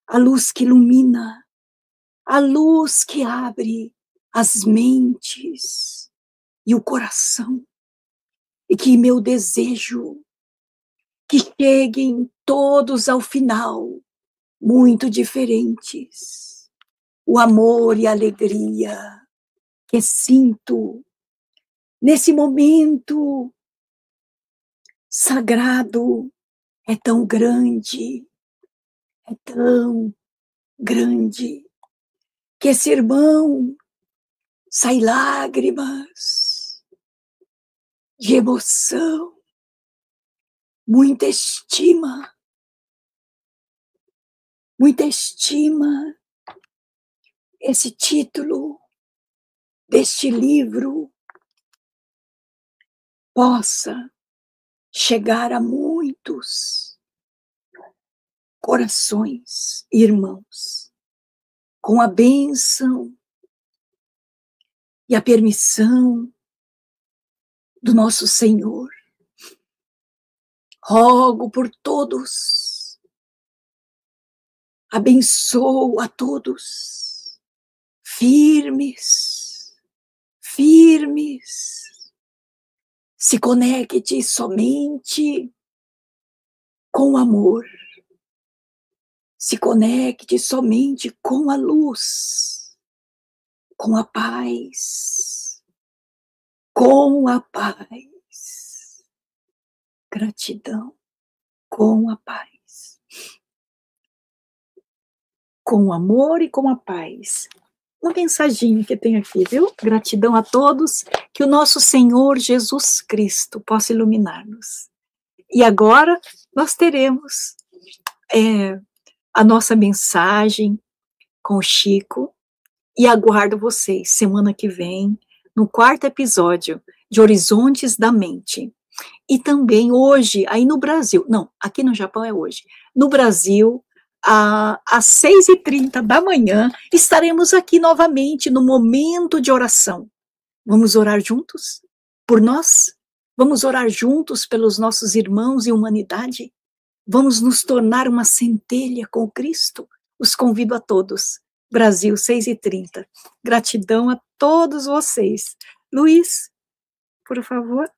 a luz que ilumina, a luz que abre as mentes e o coração, e que meu desejo que cheguem todos ao final muito diferentes. O amor e a alegria que sinto nesse momento sagrado é tão grande, que esse irmão sai lágrimas de emoção, muita estima, esse título deste livro possa chegar a muitos corações, irmãos, com a bênção e a permissão do nosso Senhor. Rogo por todos, abençoo a todos, firmes, se conecte somente com o amor, se conecte somente com a luz, com a paz, gratidão, com a paz, com o amor e com a paz. Uma mensaginha que tem aqui, viu? Gratidão a todos, que o nosso Senhor Jesus Cristo possa iluminar-nos. E agora nós teremos a nossa mensagem com o Chico, e aguardo vocês semana que vem, no 4º episódio de Horizontes da Mente. E também hoje, aí no Brasil, não, aqui no Japão é hoje, no Brasil, às 6h30 da manhã, estaremos aqui novamente no momento de oração. Vamos orar juntos? Por nós? Vamos orar juntos pelos nossos irmãos e humanidade? Vamos nos tornar uma centelha com Cristo? Os convido a todos. Brasil, 6h30. Gratidão a todos vocês. Luiz, por favor.